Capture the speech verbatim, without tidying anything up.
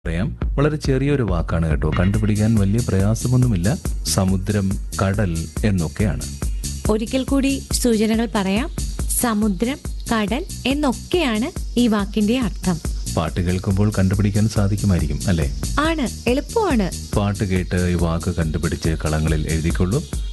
പറയാം. വളരെ ചെറിയൊരു വാക്കാണ് കേട്ടോ, കണ്ടുപിടിക്കാൻ വലിയ പ്രയാസമൊന്നുമില്ല. സമുദ്രം, കടൽ എന്നൊക്കെയാണ്. ഒരിക്കൽ കൂടി സൂചനകൾ പറയാം. സമുദ്രം, കടൽ എന്നൊക്കെയാണ് ഈ വാക്കിന്റെ അർത്ഥം. പാട്ട് കേൾക്കുമ്പോൾ കണ്ടുപിടിക്കാൻ സാധിക്കുമായിരിക്കും അല്ലേ? ആണ്, എളുപ്പമാണ്. പാട്ട് കേട്ട് ഈ വാക്ക് കണ്ടുപിടിച്ച് കളങ്ങളിൽ എഴുതിക്കൊള്ളൂ.